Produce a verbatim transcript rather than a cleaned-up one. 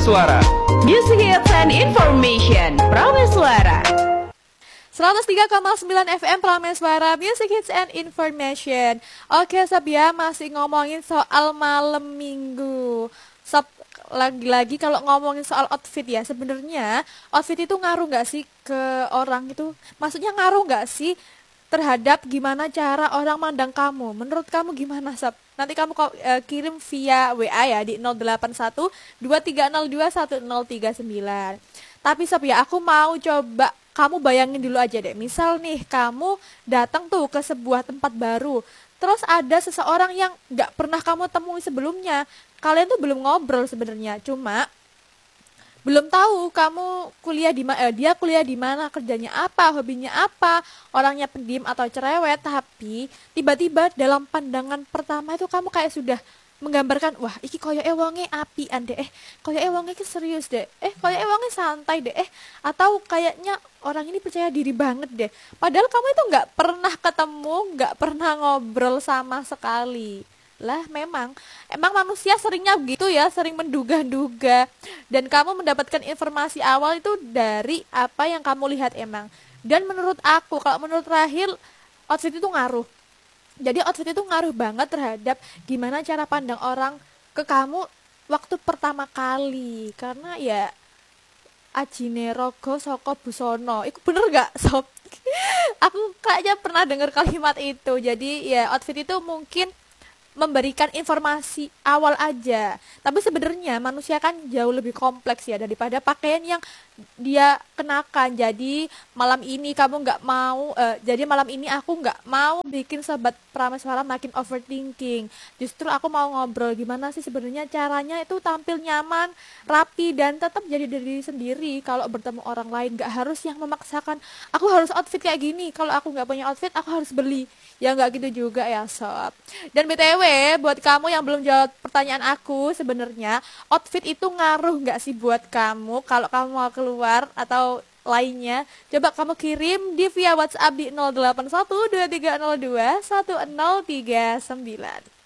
Prameswara. Music hits and information. Prameswara. seratus tiga koma sembilan F M Prameswara, Music Hits and Information. Oke Sob ya, masih ngomongin soal malam minggu. Sob, lagi-lagi kalau ngomongin soal outfit ya, sebenarnya outfit itu ngaruh gak sih ke orang itu? Maksudnya ngaruh gak sih terhadap gimana cara orang mandang kamu? Menurut kamu gimana Sob? Nanti kamu kok uh, kirim via W A ya di nol delapan satu dua tiga nol dua satu nol tiga sembilan. Tapi Sob ya, aku mau coba kamu bayangin dulu aja deh, misal nih kamu datang tuh ke sebuah tempat baru, terus ada seseorang yang gak pernah kamu temui sebelumnya. Kalian tuh belum ngobrol sebenarnya, cuma belum tahu kamu kuliah di mana, eh, dia kuliah di mana, kerjanya apa, hobinya apa, orangnya pendiam atau cerewet. Tapi tiba-tiba dalam pandangan pertama itu kamu kayak sudah menggambarkan, wah iki koyo e wonge apian deh, eh koyo e wonge ki serius deh, eh koyo e wonge santai deh, eh atau kayaknya orang ini percaya diri banget deh. Padahal kamu itu nggak pernah ketemu, nggak pernah ngobrol sama sekali. Lah memang, emang manusia seringnya begitu ya, sering menduga-duga. Dan kamu mendapatkan informasi awal itu dari apa yang kamu lihat emang. Dan menurut aku, kalau menurut Rahil, outfit itu ngaruh. Jadi outfit itu ngaruh banget terhadap gimana cara pandang orang ke kamu waktu pertama kali. Karena ya ajine rogo saka busono. Itu bener gak Sob? Aku kayaknya pernah dengar kalimat itu. Jadi ya outfit itu mungkin memberikan informasi awal aja. Tapi sebenarnya manusia kan jauh lebih kompleks ya daripada pakaian yang dia kenakan. Jadi malam ini kamu nggak mau, uh, jadi malam ini aku nggak mau bikin sobat Prameswara makin overthinking. Justru aku mau ngobrol gimana sih sebenarnya caranya itu tampil nyaman, rapi dan tetap jadi diri sendiri. Kalau bertemu orang lain nggak harus yang memaksakan. Aku harus outfit kayak gini. Kalau aku nggak punya outfit, aku harus beli. Ya nggak gitu juga ya sob. Dan B T W buat kamu yang belum jawab pertanyaan aku, sebenarnya outfit itu ngaruh nggak sih buat kamu kalau kamu mau keluar atau lainnya? Coba kamu kirim di via WhatsApp di nol delapan satu dua tiga nol dua satu nol tiga sembilan.